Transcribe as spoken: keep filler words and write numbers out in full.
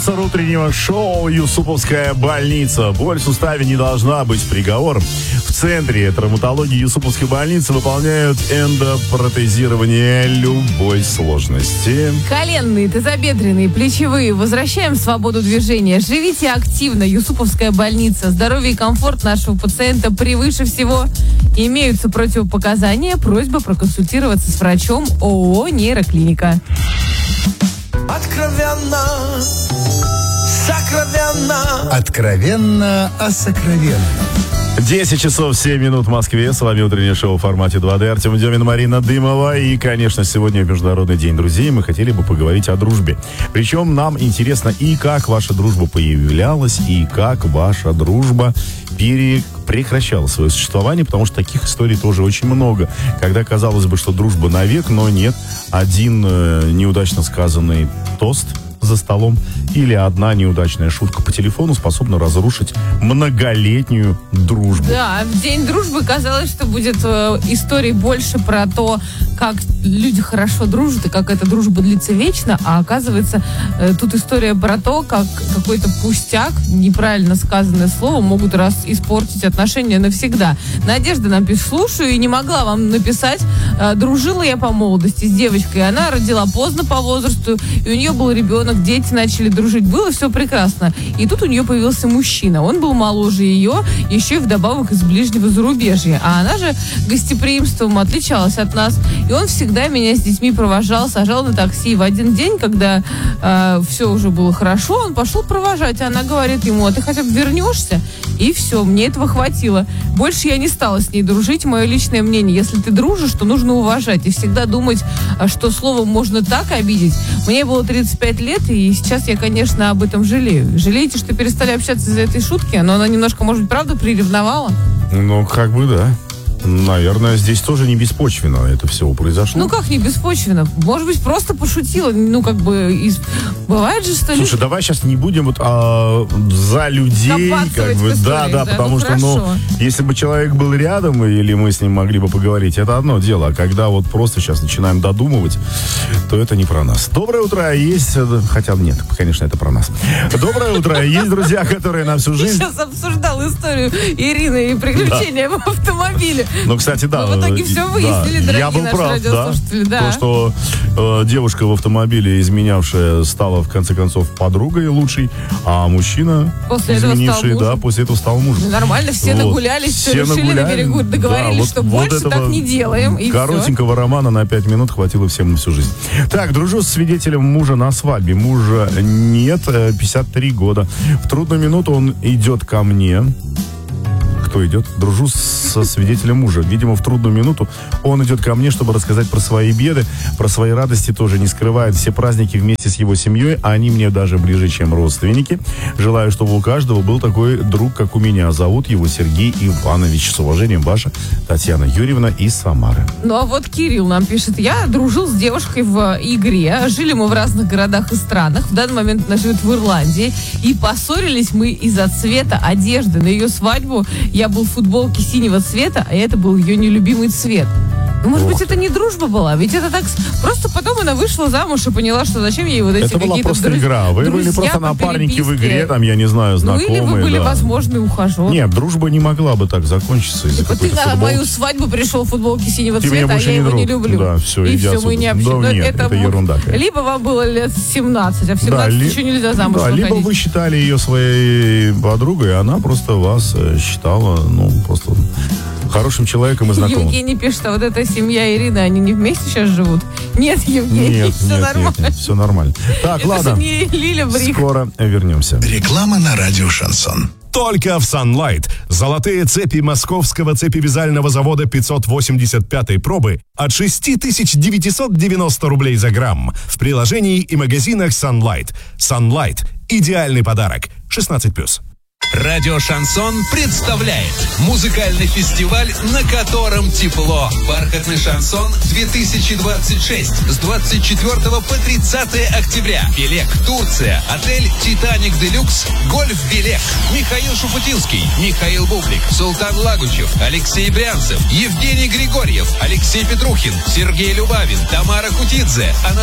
Утреннего шоу «Юсуповская больница». Боль в суставе не должна быть приговором. В центре травматологии Юсуповской больницы выполняют эндопротезирование любой сложности. Коленные, тазобедренные, плечевые. Возвращаем свободу движения. Живите активно. Юсуповская больница. Здоровье и комфорт нашего пациента превыше всего. Имеются противопоказания. Просьба проконсультироваться с врачом ООО «Нейроклиника». Откровенно, сокровенно. Откровенно о сокровенном. десять часов семь минут в Москве. С вами утреннее шоу в формате два дэ. Артем Демин, Марина Дымова. И, конечно, сегодня Международный день друзей. Мы хотели бы поговорить о дружбе. Причем нам интересно и как ваша дружба появлялась, и как ваша дружба пере... прекращала свое существование, потому что таких историй тоже очень много. Когда казалось бы, что дружба навек, но нет. Один э, неудачно сказанный тост за столом или одна неудачная шутка по телефону способна разрушить многолетнюю дружбу. Да, в День дружбы казалось, что будет э, историй больше про то, как люди хорошо дружат и как эта дружба длится вечно, а оказывается, э, тут история про то, как какой-то пустяк, неправильно сказанное слово, могут раз испортить отношения навсегда. Надежда нам пишет: слушаю и не могла вам написать. Э, дружила я по молодости с девочкой, она родила поздно по возрасту, и у нее был ребенок, дети начали дружить, было все прекрасно. И тут у нее появился мужчина. Он был моложе ее, еще и вдобавок из ближнего зарубежья. А она же гостеприимством отличалась от нас. И он всегда меня с детьми провожал, сажал на такси. В один день, когда э, все уже было хорошо, он пошел провожать. А она говорит ему: а ты хотя бы вернешься? И все, мне этого хватило. Больше я не стала с ней дружить. Мое личное мнение: если ты дружишь, то нужно уважать. И всегда думать, что словом можно так обидеть. Мне было тридцать пять лет, и сейчас я, конечно, об этом жалею. Жалеете, что перестали общаться из-за этой шутки? Но она немножко, может быть, правда, приревновала? Ну, как бы, да. Наверное, здесь тоже не беспочвенно это все произошло. Ну, как не беспочвенно? Может быть, просто пошутила. Ну, как бы, из... бывает же, что... Слушай, давай сейчас не будем вот а, за людей, как бы, да, да, да, потому ну, что, ну, если бы человек был рядом, или мы с ним могли бы поговорить, это одно дело. А когда вот просто сейчас начинаем додумывать, то это не про нас. Доброе утро, есть... Хотя нет, конечно, это про нас. Доброе утро, есть друзья, которые на всю жизнь... Я сейчас обсуждал историю Ирины и приключения в автомобиле. Ну, кстати, да. Мы в итоге все выяснили, да. Дорогие Я был наши прав, радиослушатели. Да. То, что э, девушка в автомобиле, изменявшая, стала, в конце концов, подругой лучшей, а мужчина, после изменивший, этого да, после этого стал мужем. Ну, нормально, все вот. нагулялись, все, все решили на берегу, договорились, да, вот, что вот больше так не делаем. И коротенького все. романа на пять минут хватило всем на всю жизнь. Так, дружу с свидетелем мужа на свадьбе. Мужа нет, пятьдесят три года. В трудную минуту он идет ко мне. Кто идет? Дружу со свидетелем мужа. Видимо, в трудную минуту он идет ко мне, чтобы рассказать про свои беды, про свои радости тоже не скрывает. Все праздники вместе с его семьей, а они мне даже ближе, чем родственники. Желаю, чтобы у каждого был такой друг, как у меня. Зовут его Сергей Иванович. С уважением, ваша Татьяна Юрьевна из Самары. Ну, а вот Кирилл нам пишет: я дружил с девушкой в игре. Жили мы в разных городах и странах. В данный момент она живет в Ирландии. И поссорились мы из-за цвета одежды. На ее свадьбу я был в футболке синего цвета, а это был ее нелюбимый цвет. Ну, может Ох быть, это не дружба была? Ведь это так... Просто потом она вышла замуж и поняла, что зачем ей вот эти это какие-то... Это была просто друз... игра. Вы были просто напарники в игре, там, я не знаю, знакомые. Ну, или вы были да. возможный ухажер. Нет, дружба не могла бы так закончиться из-за типа какой-то ты на футболки. мою свадьбу пришел в футболке синего ты цвета, а я не его друг. не люблю. Да, все, и все, отсюда. мы не общаемся. Да, нет, это, это ерунда. Конечно. Либо вам было лет семнадцать, а в семнадцать да, еще нельзя замуж да, выходить. Либо вы считали ее своей подругой, и она просто вас считала, ну, просто... хорошим человеком и знакомым. Евгений пишет, а вот эта семья Ирины, они не вместе сейчас живут? Нет, Евгений, нет, все нет, нормально. Нет, нет, все нормально. Так, это ладно. Не Лиля Брик. Скоро вернемся. Реклама на радио «Шансон». Только в Sunlight. Золотые цепи московского цепевязального завода пятьсот восемьдесят пятой пробы от шесть тысяч девятьсот девяносто рублей за грамм. В приложении и магазинах Sunlight. Sunlight. Идеальный подарок. шестнадцать плюс. Радио «Шансон» представляет музыкальный фестиваль, на котором тепло. Бархатный шансон две тысячи двадцать шесть с двадцать четвёртого по тридцатое октября. Белек, Турция, отель «Титаник Делюкс», Гольф Белек, Михаил Шуфутинский, Михаил Бублик, Султан Лагучев, Алексей Брянцев, Евгений Григорьев, Алексей Петрухин, Сергей Любавин, Тамара Кутидзе, Анатолий